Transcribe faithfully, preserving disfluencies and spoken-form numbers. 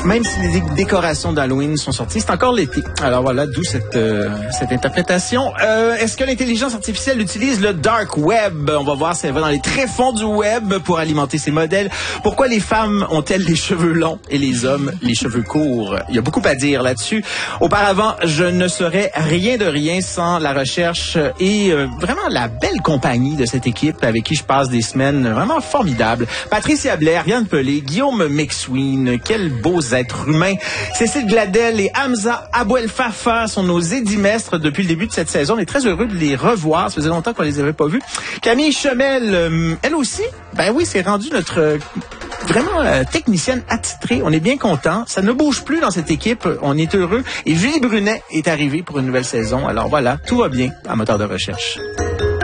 Même si les décorations d'Halloween sont sorties, c'est encore l'été. Alors voilà, d'où cette, euh, cette interprétation. Euh, est-ce que l'intelligence artificielle utilise le dark web? On va voir si elle va dans les tréfonds du web pour alimenter ses modèles. Pourquoi les femmes ont-elles les cheveux longs et les hommes les cheveux courts? Il y a beaucoup à dire là-dessus. Auparavant, je ne serais rien de rien sans la recherche et euh, vraiment la belle compagnie de cette équipe avec qui je passe des semaines vraiment formidables. Patricia Blair, Yann Pelé, Guillaume McSween, quels beaux êtres humains. Cécile Gladel et Hamza Abouel Fafa sont nos édimestres depuis le début de cette saison. On est très heureux de les revoir. Ça faisait longtemps qu'on les avait pas vus. Camille Chemel, euh, elle aussi, ben oui, c'est rendu notre euh, vraiment euh, technicienne attitrée. On est bien content. Ça ne bouge plus dans cette équipe. On est heureux. Et Julie Brunet est arrivée pour une nouvelle saison. Alors voilà, tout va bien à Moteur de recherche.